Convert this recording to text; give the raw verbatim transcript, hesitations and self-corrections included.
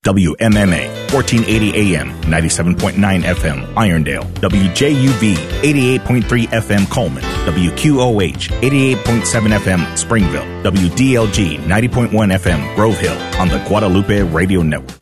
W M M A, fourteen eighty A M, ninety-seven point nine F M, Irondale. W J U V, eighty-eight point three F M, Coleman. W Q O H, eighty-eight point seven F M, Springville. W D L G, ninety point one F M, Grove Hill, on the Guadalupe Radio Network.